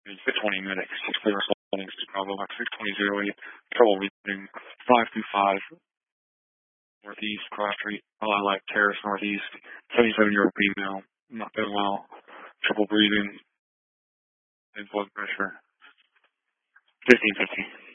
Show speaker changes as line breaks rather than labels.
It's 20 minutes. 6 clear holdings to Bravo by 620-08. Trouble reading 525 northeast cross street. Lilac Terrace northeast. 77-year-old female. Not doing well. Trouble breathing and blood pressure. 1550.